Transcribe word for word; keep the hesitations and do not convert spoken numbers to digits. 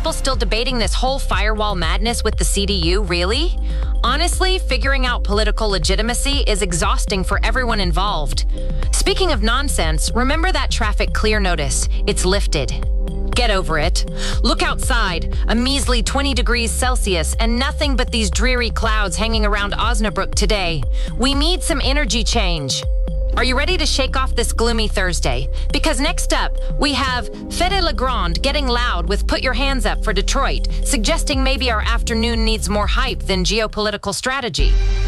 people still debating this whole firewall madness with the C D U, really? Honestly, figuring out political legitimacy is exhausting for everyone involved. Speaking of nonsense, remember that traffic clear notice? It's lifted. Get over it. Look outside, a measly twenty degrees Celsius and nothing but these dreary clouds hanging around Osnabrück today. We need some energy change. Are you ready to shake off this gloomy Thursday? Because next up, we have Fede Legrand getting loud with Put Your Hands Up for Detroit, suggesting maybe our afternoon needs more hype than geopolitical strategy.